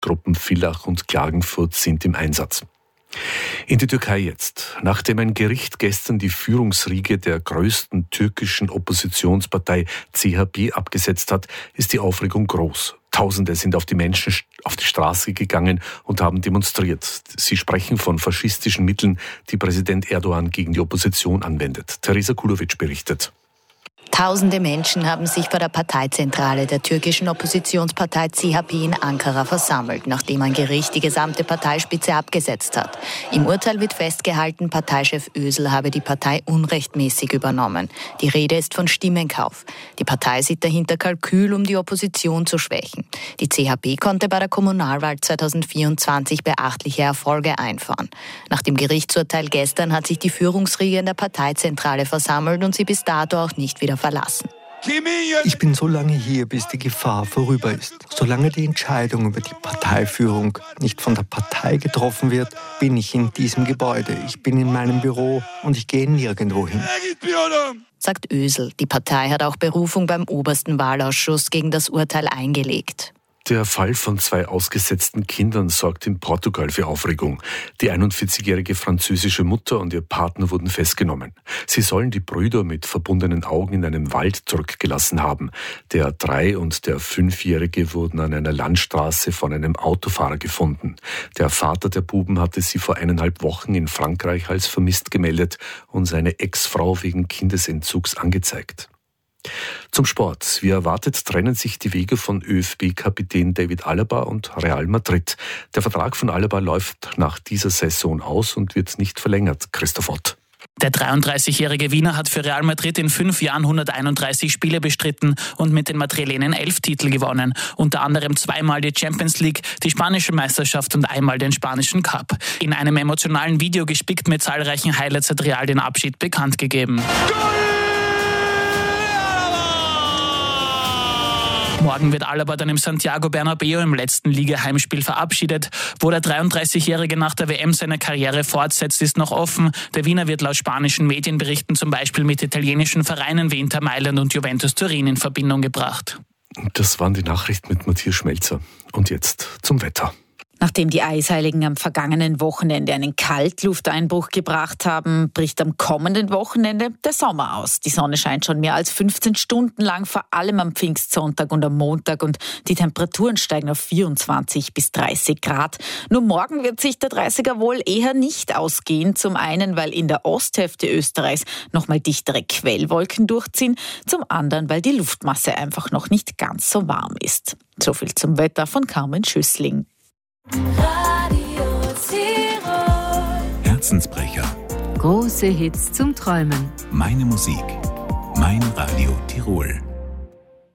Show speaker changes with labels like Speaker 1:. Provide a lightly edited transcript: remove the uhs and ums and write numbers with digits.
Speaker 1: Gruppen Villach und Klagenfurt sind im Einsatz. In die Türkei jetzt. Nachdem ein Gericht gestern die Führungsriege der größten türkischen Oppositionspartei CHP abgesetzt hat, ist die Aufregung groß. Tausende sind auf die Straße gegangen und haben demonstriert. Sie sprechen von faschistischen Mitteln, die Präsident Erdogan gegen die Opposition anwendet. Teresa Kulovic berichtet.
Speaker 2: Tausende Menschen haben sich vor der Parteizentrale der türkischen Oppositionspartei CHP in Ankara versammelt, nachdem ein Gericht die gesamte Parteispitze abgesetzt hat. Im Urteil wird festgehalten, Parteichef Özal habe die Partei unrechtmäßig übernommen. Die Rede ist von Stimmenkauf. Die Partei sieht dahinter Kalkül, um die Opposition zu schwächen. Die CHP konnte bei der Kommunalwahl 2024 beachtliche Erfolge einfahren. Nach dem Gerichtsurteil gestern hat sich die Führungsriege in der Parteizentrale versammelt und sie bis dato auch nicht wieder verlassen.
Speaker 3: Ich bin so lange hier, bis die Gefahr vorüber ist. Solange die Entscheidung über die Parteiführung nicht von der Partei getroffen wird, bin ich in diesem Gebäude. Ich bin in meinem Büro und ich gehe nirgendwo hin.
Speaker 2: Sagt Özal. Die Partei hat auch Berufung beim obersten Wahlausschuss gegen das Urteil eingelegt.
Speaker 1: Der Fall von 2 ausgesetzten Kindern sorgt in Portugal für Aufregung. Die 41-jährige französische Mutter und ihr Partner wurden festgenommen. Sie sollen die Brüder mit verbundenen Augen in einem Wald zurückgelassen haben. Der 3- und der 5-jährige wurden an einer Landstraße von einem Autofahrer gefunden. Der Vater der Buben hatte sie vor 1,5 Wochen in Frankreich als vermisst gemeldet und seine Ex-Frau wegen Kindesentzugs angezeigt. Zum Sport. Wie erwartet trennen sich die Wege von ÖFB-Kapitän David Alaba und Real Madrid. Der Vertrag von Alaba läuft nach dieser Saison aus und wird nicht verlängert. Christoph Ott.
Speaker 4: Der 33-jährige Wiener hat für Real Madrid in 5 Jahren 131 Spiele bestritten und mit den Madrilenen 11 Titel gewonnen. Unter anderem 2-mal die Champions League, die spanische Meisterschaft und einmal den spanischen Cup. In einem emotionalen Video gespickt mit zahlreichen Highlights hat Real den Abschied bekannt gegeben. Morgen wird Alaba dann im Santiago Bernabéu im letzten Liga-Heimspiel verabschiedet. Wo der 33-Jährige nach der WM seine Karriere fortsetzt, ist noch offen. Der Wiener wird laut spanischen Medienberichten zum Beispiel mit italienischen Vereinen wie Inter Mailand und Juventus Turin in Verbindung gebracht.
Speaker 1: Das waren die Nachrichten mit Matthias Schmelzer. Und jetzt zum Wetter.
Speaker 5: Nachdem die Eisheiligen am vergangenen Wochenende einen Kaltlufteinbruch gebracht haben, bricht am kommenden Wochenende der Sommer aus. Die Sonne scheint schon mehr als 15 Stunden lang, vor allem am Pfingstsonntag und am Montag, und die Temperaturen steigen auf 24 bis 30 Grad. Nur morgen wird sich der 30er wohl eher nicht ausgehen. Zum einen, weil in der Osthälfte Österreichs nochmal dichtere Quellwolken durchziehen, zum anderen, weil die Luftmasse einfach noch nicht ganz so warm ist. So viel zum Wetter von Carmen Schüssling.
Speaker 6: Radio Tirol.
Speaker 7: Herzensbrecher.
Speaker 6: Große Hits zum Träumen.
Speaker 7: Meine Musik. Mein Radio Tirol.